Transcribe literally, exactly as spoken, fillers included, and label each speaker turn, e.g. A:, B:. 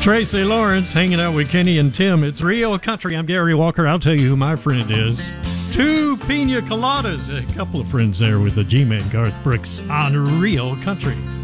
A: Tracy Lawrence hanging out with Kenny and Tim. It's Real Country. I'm Gary Walker. I'll tell you who my friend is. Two pina coladas. A couple of friends there with the G-Man, Garth Brooks, on Real Country.